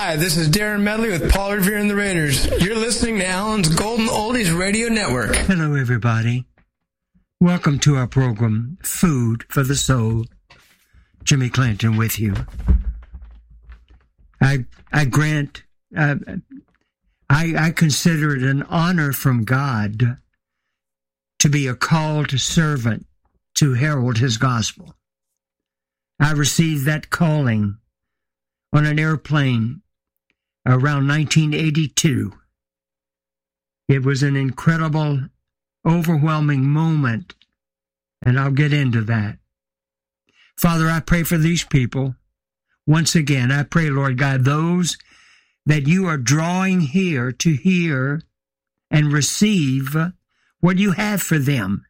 Hi, this is Darren Medley with Paul Revere and the Raiders. You're listening to Allen's Golden Oldies Radio Network. Hello, everybody. Welcome to our program, Food for the Soul. Jimmy Clanton with you. I consider it an honor from God to be a called servant to herald his gospel. I received that calling on an airplane around 1982. It was an incredible, overwhelming moment, and I'll get into that. Father, I pray for these people. Once again, I pray, Lord God, those that you are drawing here to hear and receive what you have for them.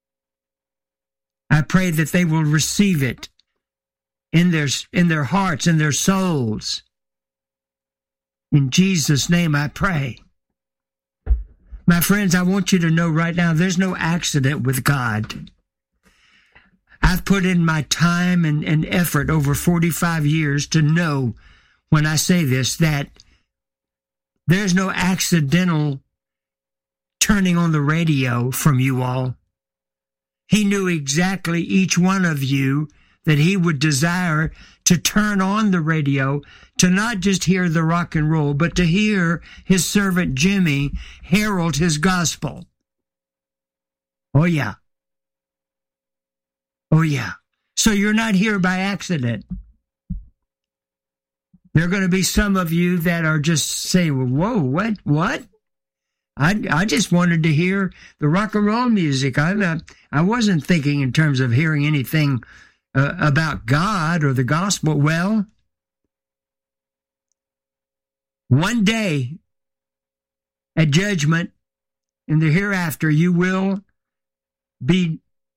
I pray that they will receive it in their hearts, in their souls. In Jesus' name I pray. My friends, I want you to know right now, there's no accident with God. I've put in my time and effort over 45 years to know, when I say this, that there's no accidental turning on the radio from you all. He knew exactly each one of you that he would desire to turn on the radio, to not just hear the rock and roll, but to hear his servant Jimmy herald his gospel. Oh, yeah. Oh, yeah. So you're not here by accident. There are going to be some of you that are just saying, whoa, what? I just wanted to hear the rock and roll music. I wasn't thinking in terms of hearing anything about God or the gospel. Well, one day at judgment in the hereafter, it will be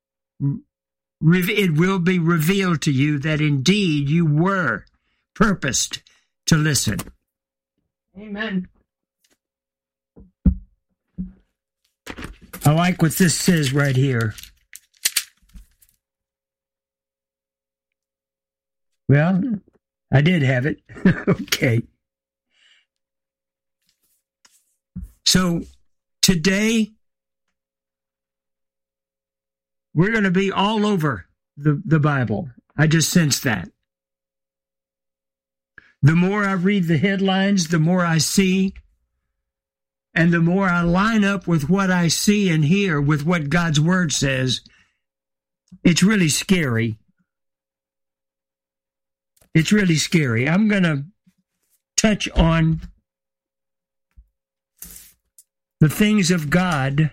revealed to you that indeed you were purposed to listen. Amen. I like what this says right here. Well, I did have it. Okay. So today, we're going to be all over the Bible. I just sense that. The more I read the headlines, the more I see, and the more I line up with what I see and hear with what God's Word says, it's really scary. It's really scary. I'm going to touch on the things of God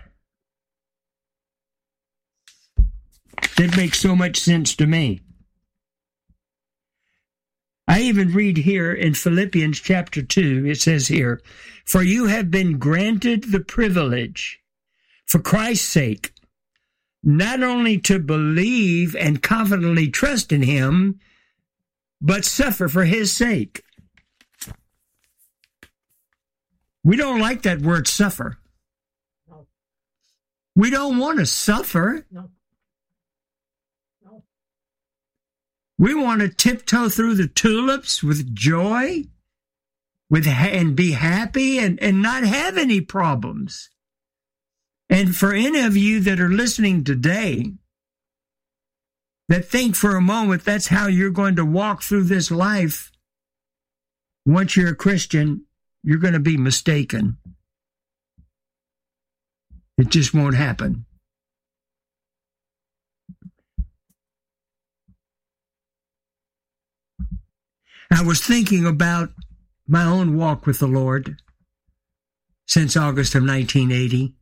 that make so much sense to me. I even read here in Philippians chapter 2, it says here, "For you have been granted the privilege, for Christ's sake, not only to believe and confidently trust in him, but suffer for his sake." We don't like that word suffer. No. We don't want to suffer. No. We want to tiptoe through the tulips with joy, and be happy and not have any problems. And for any of you that are listening today, that think for a moment that's how you're going to walk through this life, once you're a Christian, you're going to be mistaken. It just won't happen. I was thinking about my own walk with the Lord since August of 1980.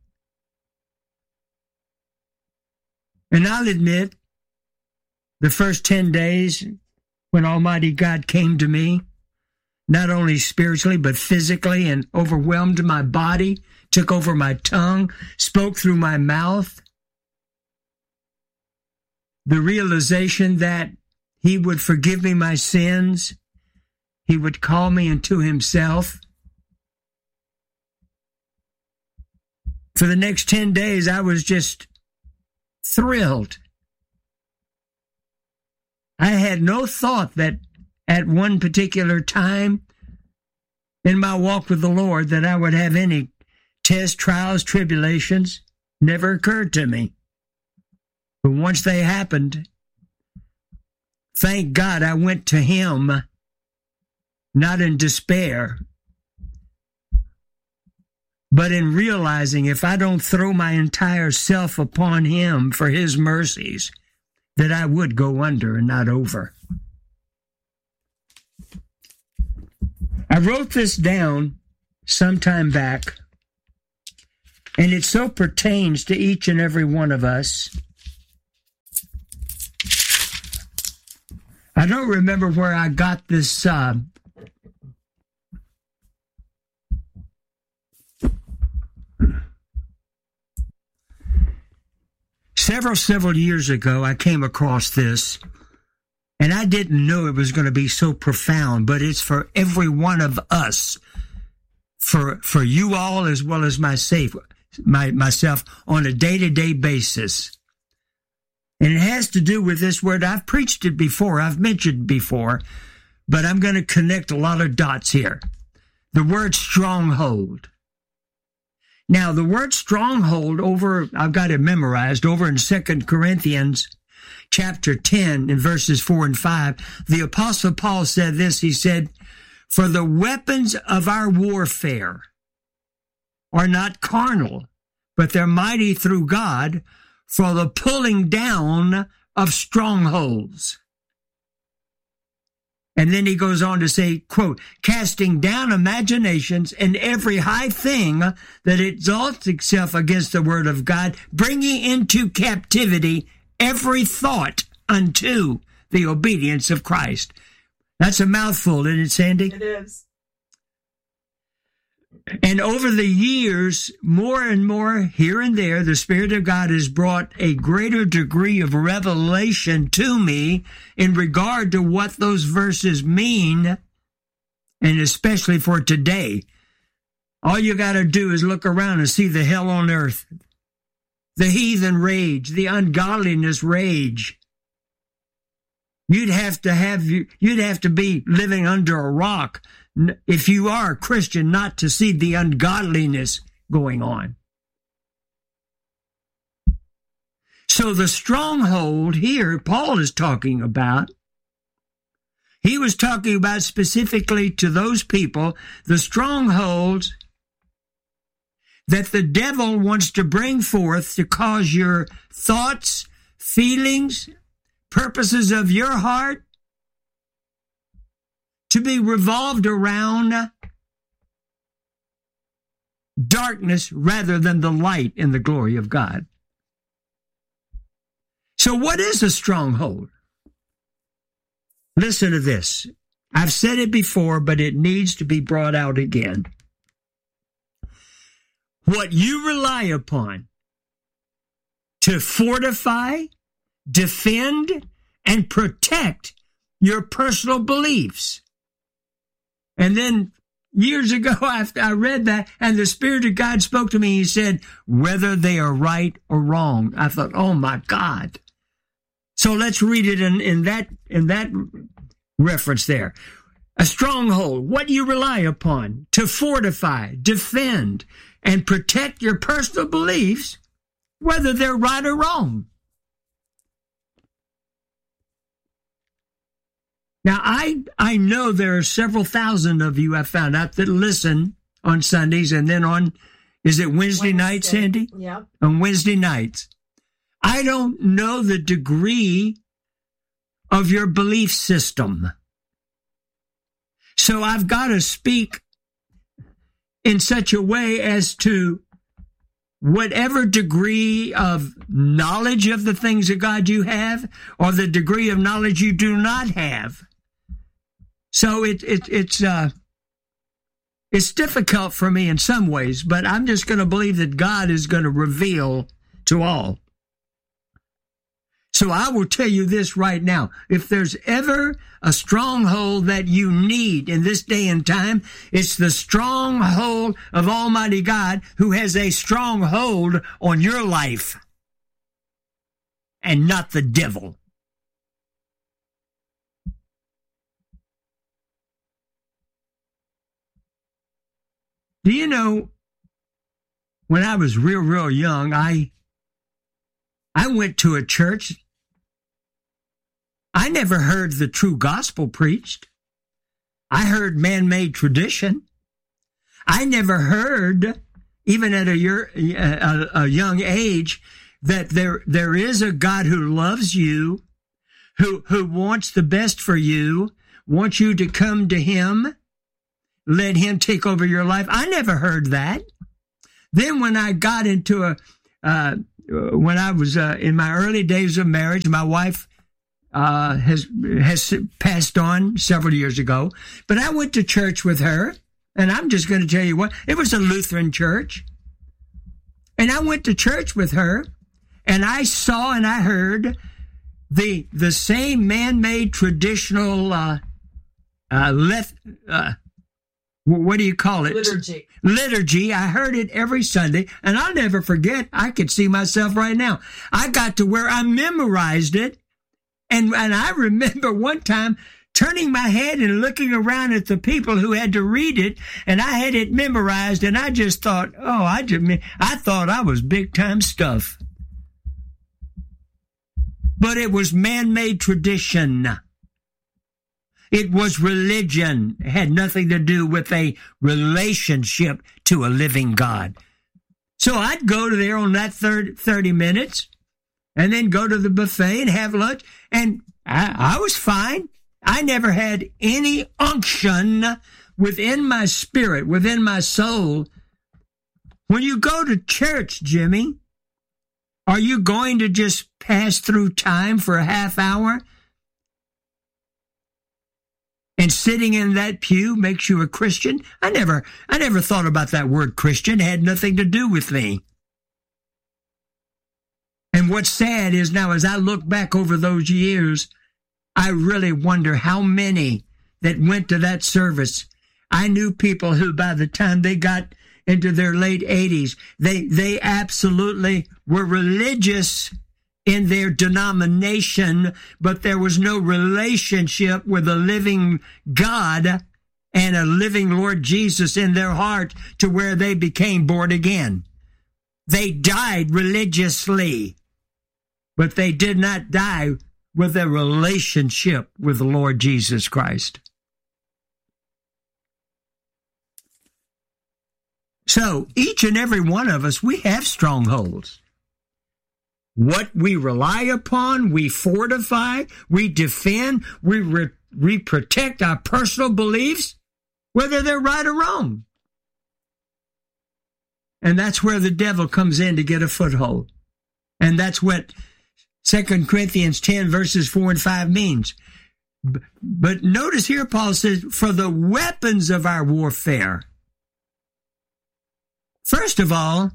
And I'll admit, the first 10 days when Almighty God came to me, not only spiritually, but physically, and overwhelmed my body, took over my tongue, spoke through my mouth, the realization that he would forgive me my sins, he would call me into himself. For the next 10 days, I was just thrilled. I had no thought that at one particular time in my walk with the Lord that I would have any tests, trials, tribulations. Never occurred to me. But once they happened, thank God I went to Him, not in despair, but in realizing if I don't throw my entire self upon Him for His mercies, that I would go under and not over. I wrote this down some time back, and it so pertains to each and every one of us. I don't remember where I got this several years ago. I came across this, and I didn't know it was going to be so profound, but it's for every one of us, for you all as well as myself on a day-to-day basis. And it has to do with this word. I've preached it before, I've mentioned before, but I'm going to connect a lot of dots here. The word stronghold. Now, the word stronghold I've got it memorized over in 2 Corinthians chapter 10 in verses 4 and 5. The Apostle Paul said this, he said, "For the weapons of our warfare are not carnal, but they're mighty through God for the pulling down of strongholds." And then he goes on to say, quote, "casting down imaginations and every high thing that exalts itself against the word of God, bringing into captivity every thought unto the obedience of Christ." That's a mouthful, isn't it, Sandy? It is. And over the years, more and more, here and there, the Spirit of God has brought a greater degree of revelation to me in regard to what those verses mean, and especially for today. All you got to do is look around and see the hell on earth, the heathen rage, the ungodliness rage. You'd have to be living under a rock if you are a Christian not to see the ungodliness going on. So the stronghold here Paul is talking about, he was talking about specifically to those people, the strongholds that the devil wants to bring forth to cause your thoughts, feelings, purposes of your heart to be revolved around darkness rather than the light and the glory of God. So what is a stronghold? Listen to this. I've said it before, but it needs to be brought out again. What you rely upon to fortify, defend, and protect your personal beliefs. And then years ago, after I read that, and the Spirit of God spoke to me, He said, whether they are right or wrong. I thought, oh my God. So let's read it in that reference there. A stronghold, what you rely upon to fortify, defend, and protect your personal beliefs, whether they're right or wrong. Now, I know there are several thousand of you I found out that listen on Sundays and then on, is it Wednesday nights, Sandy? Yeah. On Wednesday nights. I don't know the degree of your belief system. So I've got to speak in such a way as to whatever degree of knowledge of the things of God you have, or the degree of knowledge you do not have. So it's difficult for me in some ways, but I'm just going to believe that God is going to reveal to all. So I will tell you this right now. If there's ever a stronghold that you need in this day and time, it's the stronghold of Almighty God, who has a stronghold on your life, and not the devil. Do you know, when I was real young, I went to a church. I never heard the true gospel preached. I heard man-made tradition. I never heard, even at a young age, that there is a God who loves you, who wants the best for you, wants you to come to him, let him take over your life. I never heard that. Then when I got into when I was in my early days of marriage, my wife has passed on several years ago, but I went to church with her, and I'm just going to tell you what, it was a Lutheran church, and I went to church with her, and I saw and I heard the same man-made traditional what do you call it? Liturgy. I heard it every Sunday, and I'll never forget. I could see myself right now. I got to where I memorized it, and I remember one time turning my head and looking around at the people who had to read it, and I had it memorized, and I just thought, I thought I was big-time stuff. But it was man-made tradition. It was religion. It had nothing to do with a relationship to a living God. So I'd go to there on that 30 minutes and then go to the buffet and have lunch. And I was fine. I never had any unction within my spirit, within my soul. When you go to church, Jimmy, are you going to just pass through time for a half hour? And sitting in that pew makes you a Christian? I never thought about that word Christian. It had nothing to do with me. And what's sad is now, as I look back over those years, I really wonder how many that went to that service. I knew people who, by the time they got into their late 80s, they absolutely were religious in their denomination, but there was no relationship with a living God and a living Lord Jesus in their heart to where they became born again. They died religiously, but they did not die with a relationship with the Lord Jesus Christ. So each and every one of us, we have strongholds. What we rely upon, we fortify, we defend, we protect our personal beliefs, whether they're right or wrong. And that's where the devil comes in to get a foothold. And that's what 2 Corinthians 10 verses 4 and 5 means. But notice here, Paul says, for the weapons of our warfare. First of all,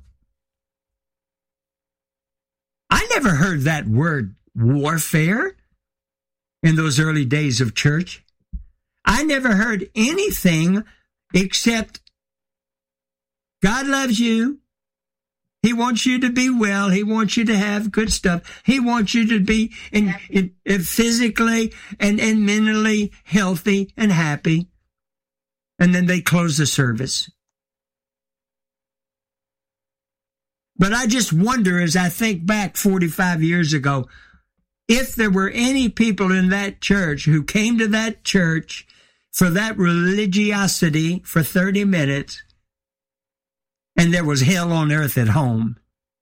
I never heard that word warfare in those early days of church. I never heard anything except God loves you. He wants you to be well. He wants you to have good stuff. He wants you to be physically and mentally healthy and happy. And then they close the service. But I just wonder, as I think back 45 years ago, if there were any people in that church who came to that church for that religiosity for 30 minutes, and there was hell on earth at home.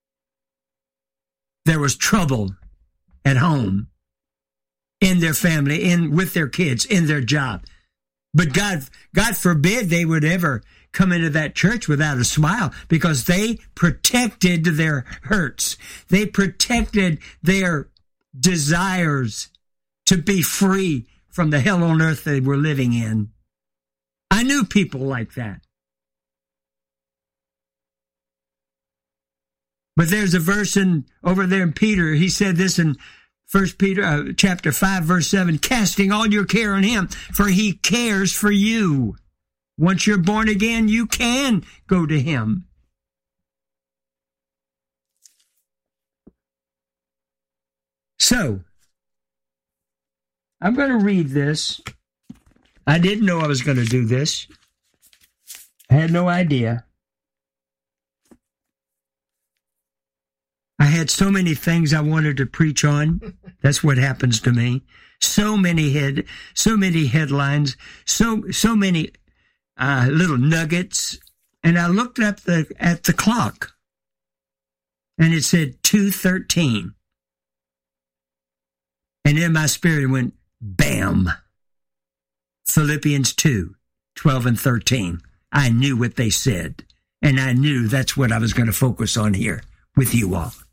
There was trouble at home, in their family, with their kids, in their job. But God forbid they would ever come into that church without a smile, because they protected their hurts. They protected their desires to be free from the hell on earth they were living in. I knew people like that. But there's a verse over there in Peter. He said this in 1 Peter chapter 5, verse 7, casting all your care on him, for he cares for you. Once you're born again, you can go to him. So, I'm going to read this. I didn't know I was going to do this. I had no idea. I had so many things I wanted to preach on. That's what happens to me. So many headlines, so many little nuggets. And I looked up at the clock, and it said 2:13. And in my spirit it went, bam! Philippians 2:12 and 13. I knew what they said, and I knew that's what I was going to focus on here with you all.